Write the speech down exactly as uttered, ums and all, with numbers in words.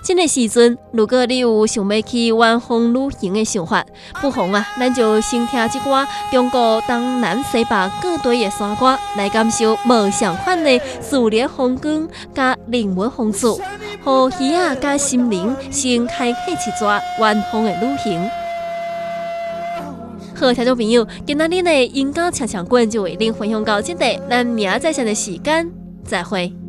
这个时阵，如果你有想要去远方旅行的想法，不妨啊，咱就先听这歌中国东南西北各地的山歌，来感受无相款的自然风光加人文风俗，互耳仔加心灵先开启一段远方的旅行。好，听众朋友，今仔日的音乐恰恰馆就为您分享到这里，咱明仔载的时间再会。